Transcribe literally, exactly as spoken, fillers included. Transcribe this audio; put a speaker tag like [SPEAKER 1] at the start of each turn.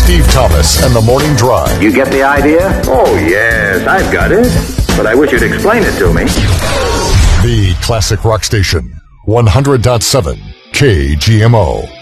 [SPEAKER 1] Steve Thomas and the Morning Drive.
[SPEAKER 2] You get the idea?
[SPEAKER 3] Oh, yes, I've got it. But I wish you'd explain it to me.
[SPEAKER 1] The classic rock station, one hundred point seven K G M O.